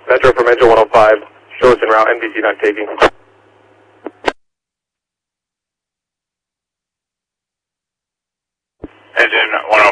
Metro from Engine 105, show us en route, NBC not taking. Engine 105.